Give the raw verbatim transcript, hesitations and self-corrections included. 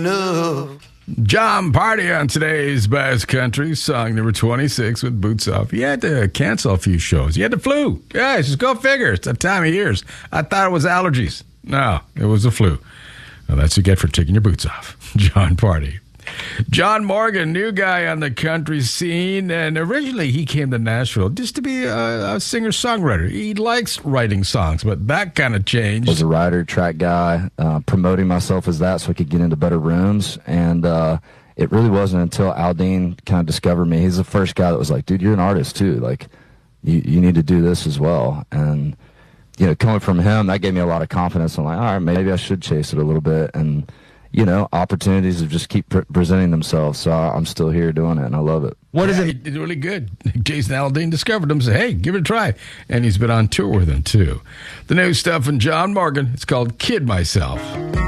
No. John Party on today's Best Country, song number twenty-six with Boots Off. He had to cancel a few shows. He had the flu. Guys, just go figure. It's that time of years. I thought it was allergies. No, it was the flu. Well, that's what you get for taking your boots off. John Party. John Morgan, new guy on the country scene, and originally he came to Nashville just to be a, a singer-songwriter. He likes writing songs, but that kind of changed. I was a writer, track guy, uh, promoting myself as that so I could get into better rooms, and uh, it really wasn't until Aldean kind of discovered me. He's the first guy that was like, dude, you're an artist too. Like, you, you need to do this as well. And, you know, coming from him, that gave me a lot of confidence. I'm like, all right, maybe I should chase it a little bit, and you know, opportunities of just keep pre- presenting themselves. So I'm still here doing it, and I love it. What is yeah, it? It's really good. Jason Aldean discovered him, said, hey, give it a try. And he's been on tour with him, too. The new stuff from John Morgan, it's called Kid Myself.